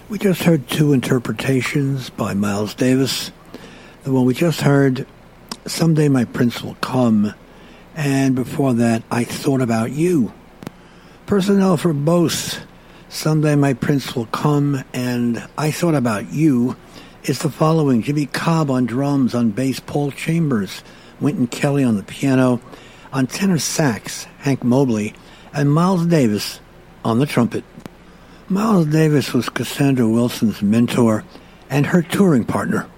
We just heard two interpretations by Miles Davis. The one we just heard, Someday My Prince Will Come, and before that, I Thought About You. Personnel for both Someday My Prince Will Come and I Thought About You is the following: Jimmy Cobb on drums, on bass Paul Chambers, Wynton Kelly on the piano, on tenor sax Hank Mobley, and Miles Davis on the trumpet. Miles Davis was Cassandra Wilson's mentor and her touring partner.